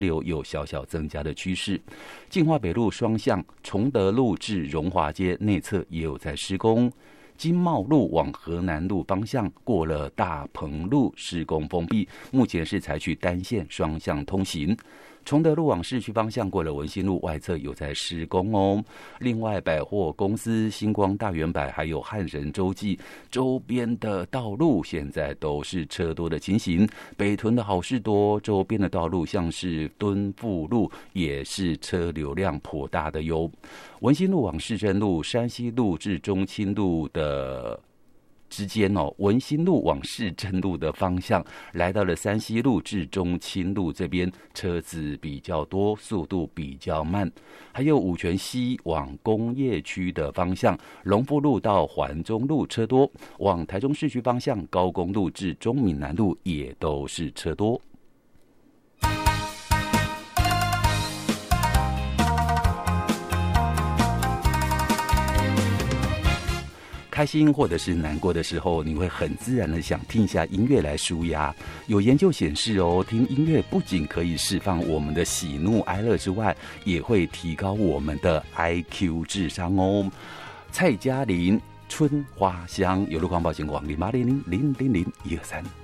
流有小小增加的趋势。进化北路双向崇德路至荣华街内侧也有在施工。金茂路往河南路方向过了大鹏路施工封闭，目前是采取单线双向通行。崇德路往市区方向过了文心路外侧有在施工哦。另外，百货公司星光大圆百还有汉神洲际周边的道路现在都是车多的情形。北屯的好事多周边的道路，像是敦富路也是车流量颇大的哟。文心路往市政路、山西路至中清路的之间文心路往市政路的方向，来到了山西路至中清路这边，车子比较多，速度比较慢。还有五权西往工业区的方向，隆福路到环中路车多，往台中市区方向，高公路至中闽南路也都是车多。开心或者是难过的时候，你会很自然的想听一下音乐来抒压。有研究显示听音乐不仅可以释放我们的喜怒哀乐之外，也会提高我们的 IQ 智商哦。蔡嘉玲《春花香》有路况报警广0800000123。